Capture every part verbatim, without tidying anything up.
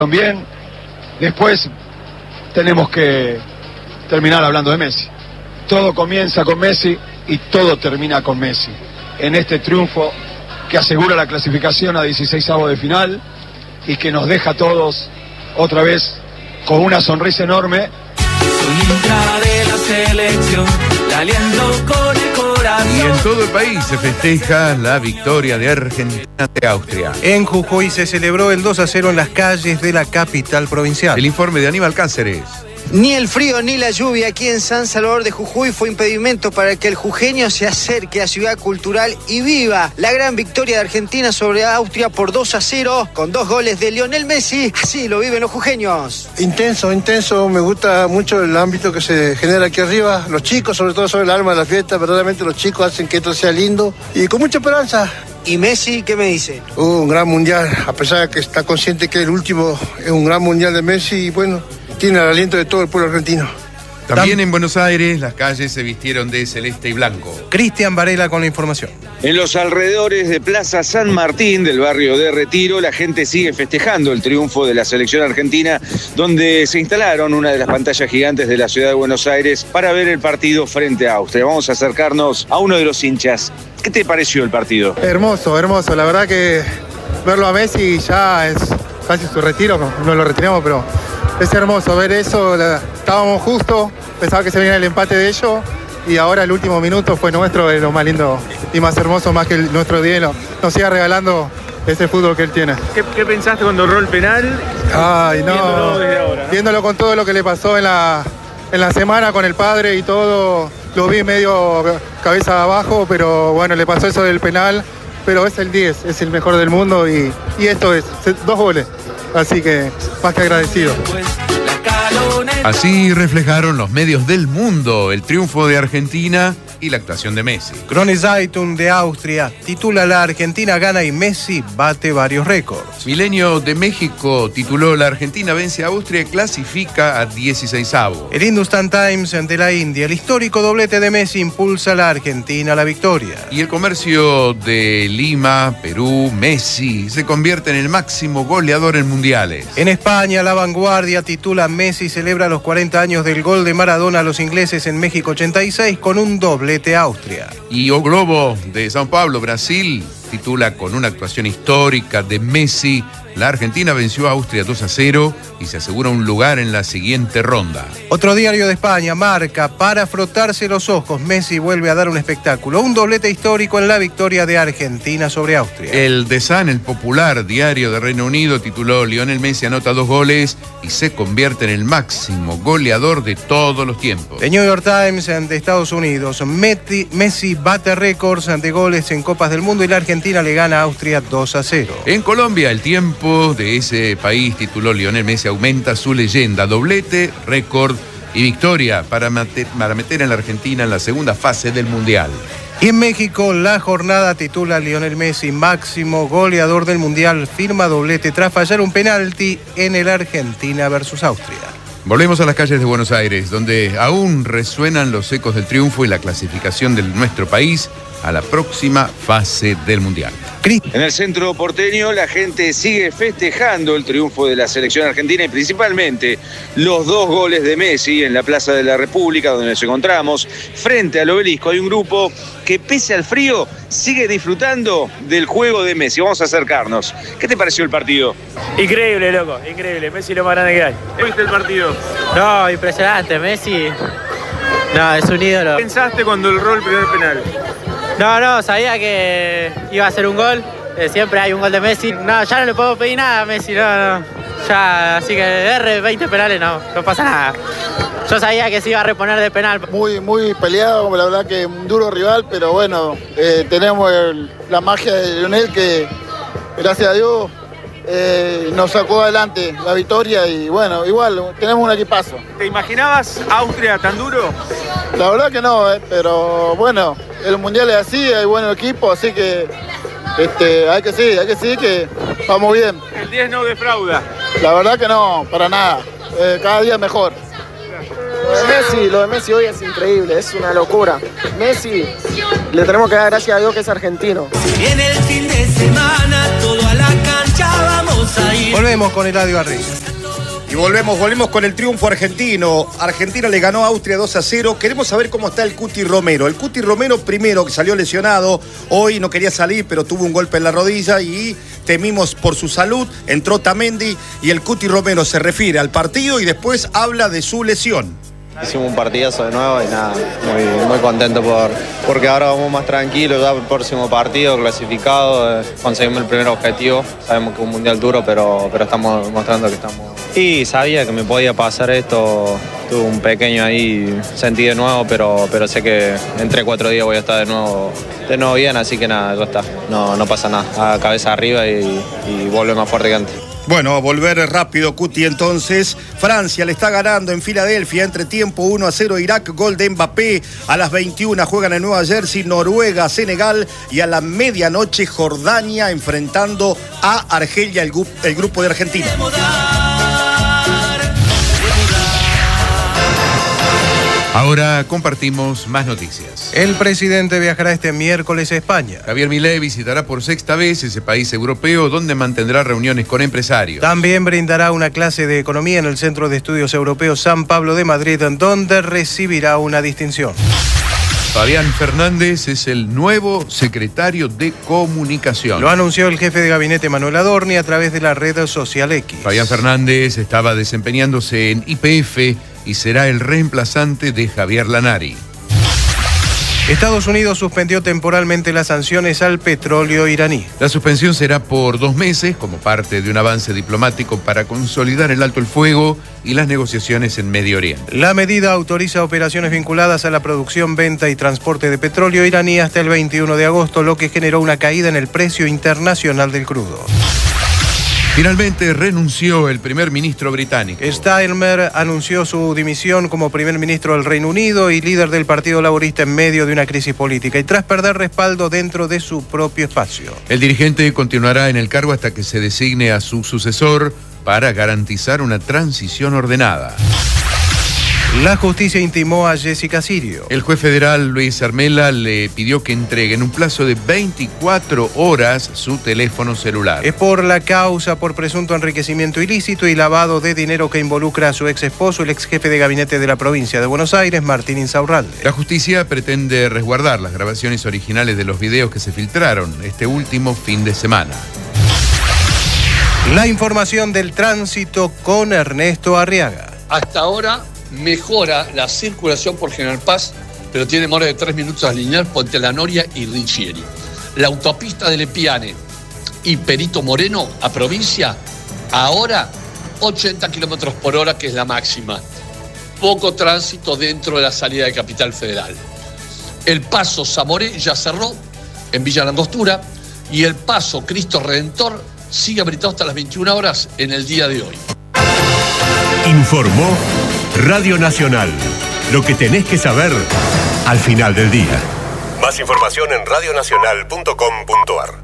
Bien, después tenemos que terminar hablando de Messi. Todo comienza con Messi y todo termina con Messi. En este triunfo que asegura la clasificación a dieciseisavos de final y que nos deja a todos otra vez con una sonrisa enorme. Soy hincha de la selección, la aliento con el corazón. Y en todo el país se festeja la victoria de Argentina ante Austria. En Jujuy se celebró el dos a cero en las calles de la capital provincial. El informe de Aníbal Cáceres. Ni el frío ni la lluvia aquí en San Salvador de Jujuy fue impedimento para que el jujeño se acerque a Ciudad Cultural y viva la gran victoria de Argentina sobre Austria por dos a cero con dos goles de Lionel Messi. Así lo viven los jujeños. Intenso, intenso. Me gusta mucho el ámbito que se genera aquí arriba. Los chicos, sobre todo, son el alma de la fiesta. Verdaderamente los chicos hacen que esto sea lindo y con mucha esperanza. ¿Y Messi qué me dice? Uh, un gran mundial, a pesar de que está consciente que el último es un gran mundial de Messi y bueno, tiene el aliento de todo el pueblo argentino. También en Buenos Aires las calles se vistieron de celeste y blanco. Cristian Varela con la información. En los alrededores de Plaza San Martín, del barrio de Retiro, la gente sigue festejando el triunfo de la selección argentina, donde se instalaron una de las pantallas gigantes de la ciudad de Buenos Aires para ver el partido frente a Austria. Vamos a acercarnos a uno de los hinchas. ¿Qué te pareció el partido? Hermoso, hermoso. La verdad que verlo a Messi ya es casi su retiro, no lo retiramos, pero es hermoso ver eso. Estábamos justo, pensaba que se venía el empate de ellos y ahora el último minuto fue nuestro, es lo más lindo y más hermoso, más que el, nuestro día, nos, nos siga regalando ese fútbol que él tiene. ¿Qué, qué pensaste cuando erró el penal? Ay, no, viéndolo desde ahora, ¿no? Viéndolo con todo lo que le pasó en la, en la semana con el padre y todo, lo vi medio cabeza abajo, pero bueno, le pasó eso del penal, pero es el diez, es el mejor del mundo y, y esto es, dos goles, así que más que agradecido. Así reflejaron los medios del mundo el triunfo de Argentina y la actuación de Messi. Krone Zeitung de Austria titula La Argentina gana y Messi bate varios récords. Milenio de México tituló La Argentina vence a Austria y clasifica a dieciseisavos. El Hindustan Times de la India, el histórico doblete de Messi impulsa a la Argentina a la victoria. Y el Comercio de Lima, Perú, Messi se convierte en el máximo goleador en mundiales. En España, La Vanguardia titula Messi celebra los cuarenta años del gol de Maradona a los ingleses en México ochenta y seis con un doblete a Austria. Y O Globo de São Paulo, Brasil, titula con una actuación histórica de Messi, la Argentina venció a Austria dos a cero y se asegura un lugar en la siguiente ronda. Otro diario de España, Marca, para frotarse los ojos, Messi vuelve a dar un espectáculo, un doblete histórico en la victoria de Argentina sobre Austria. El The Sun, el popular diario de Reino Unido, tituló Lionel Messi anota dos goles y se convierte en el máximo goleador de todos los tiempos. The New York Times de Estados Unidos, Messi, Messi bate récords de goles en Copas del Mundo y la Argentina le gana a Austria dos a cero. En Colombia, el tiempo de ese país tituló Lionel Messi aumenta su leyenda, doblete, récord y victoria para meter, para meter en la Argentina en la segunda fase del Mundial. Y en México, La Jornada titula Lionel Messi máximo goleador del Mundial, firma doblete tras fallar un penalti en el Argentina versus Austria. Volvemos a las calles de Buenos Aires, donde aún resuenan los ecos del triunfo y la clasificación de nuestro país a la próxima fase del Mundial. En el centro porteño la gente sigue festejando el triunfo de la selección argentina y principalmente los dos goles de Messi en la Plaza de la República, donde nos encontramos frente al obelisco. Hay un grupo que pese al frío sigue disfrutando del juego de Messi. Vamos a acercarnos. ¿Qué te pareció el partido? Increíble, loco, increíble. Messi lo más grande que hay. ¿Viste el partido? No, impresionante. Messi, no, es un ídolo. ¿Qué pensaste cuando erró el primer penal? No, no, sabía que iba a ser un gol. Eh, siempre hay un gol de Messi. No, ya no le puedo pedir nada a Messi, no, no. Ya, así que R veinte penales no, no pasa nada. Yo sabía que se iba a reponer de penal. Muy, muy peleado, la verdad que un duro rival, pero bueno, eh, tenemos el, la magia de Lionel que, gracias a Dios, eh, nos sacó adelante la victoria y bueno, igual, tenemos un equipazo. ¿Te imaginabas Austria tan duro? La verdad que no, eh, pero bueno, el Mundial es así, hay buen equipo, así que este, hay que seguir, hay que seguir que vamos bien. El diez no defrauda. La verdad que no, para nada, eh, cada día mejor. Lo de Messi, lo de Messi hoy es increíble, es una locura. Messi, le tenemos que dar gracias a Dios que es argentino. En el fin de semana todo a la cancha vamos. vamos a ir. Volvemos con Eladio Arrecha. Y volvemos, volvemos con el triunfo argentino. Argentina le ganó a Austria dos a cero. Queremos saber cómo está el Cuti Romero. El Cuti Romero primero, que salió lesionado. Hoy no quería salir, pero tuvo un golpe en la rodilla y temimos por su salud. Entró Tamendi y el Cuti Romero se refiere al partido y después habla de su lesión. Hicimos un partidazo de nuevo y nada, muy, muy contento por, porque ahora vamos más tranquilos, ya el próximo partido clasificado, eh, conseguimos el primer objetivo, sabemos que es un mundial duro, pero, pero estamos mostrando que estamos... Y sabía que me podía pasar esto, tuve un pequeño ahí, sentí de nuevo, pero, pero sé que en tres, cuatro días voy a estar de nuevo, de nuevo bien, así que nada, ya está, no, no pasa nada, a cabeza arriba y, y vuelve más fuerte que antes. Bueno, a volver rápido, Cuti, entonces. Francia le está ganando en Filadelfia, entre tiempo uno a cero Irak, gol de Mbappé. A las veintiuna juegan en Nueva Jersey, Noruega, Senegal, y a la medianoche Jordania enfrentando a Argelia, el, el grupo de Argentina. Ahora compartimos más noticias. El presidente viajará este miércoles a España. Javier Milei visitará por sexta vez ese país europeo donde mantendrá reuniones con empresarios. También brindará una clase de economía en el Centro de Estudios Europeos San Pablo de Madrid, donde recibirá una distinción. Fabián Fernández es el nuevo secretario de Comunicación. Lo anunció el jefe de gabinete Manuel Adorni a través de la red social X. Fabián Fernández estaba desempeñándose en Y P F y será el reemplazante de Javier Lanari. Estados Unidos suspendió temporalmente las sanciones al petróleo iraní. La suspensión será por dos meses como parte de un avance diplomático para consolidar el alto el fuego y las negociaciones en Medio Oriente. La medida autoriza operaciones vinculadas a la producción, venta y transporte de petróleo iraní hasta el veintiuno de agosto, lo que generó una caída en el precio internacional del crudo. Finalmente renunció el primer ministro británico. Starmer anunció su dimisión como primer ministro del Reino Unido y líder del Partido Laborista en medio de una crisis política y tras perder respaldo dentro de su propio espacio. El dirigente continuará en el cargo hasta que se designe a su sucesor para garantizar una transición ordenada. La justicia intimó a Jessica Sirio. El juez federal Luis Armela le pidió que entregue en un plazo de veinticuatro horas su teléfono celular. Es por la causa por presunto enriquecimiento ilícito y lavado de dinero que involucra a su ex esposo, el ex jefe de gabinete de la provincia de Buenos Aires, Martín Insaurralde. La justicia pretende resguardar las grabaciones originales de los videos que se filtraron este último fin de semana. La información del tránsito con Ernesto Arriaga. Hasta ahora mejora la circulación por General Paz, pero tiene demora de tres minutos a linear Puente La Noria y Riccieri. La autopista de Lepiane y Perito Moreno a provincia, ahora ochenta kilómetros por hora, que es la máxima. Poco tránsito dentro de la salida de Capital Federal. El paso Zamoré ya cerró en Villa Langostura y el paso Cristo Redentor sigue habilitado hasta las veintiuna horas en el día de hoy. Informó Radio Nacional. Lo que tenés que saber al final del día. Más información en radio nacional punto com punto a r.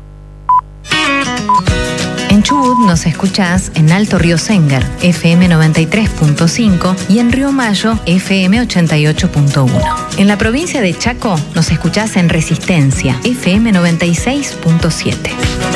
En Chubut nos escuchás en Alto Río Sengar, F M noventa y tres punto cinco y en Río Mayo, F M ochenta y ocho punto uno. En la provincia de Chaco nos escuchás en Resistencia, F M noventa y seis punto siete.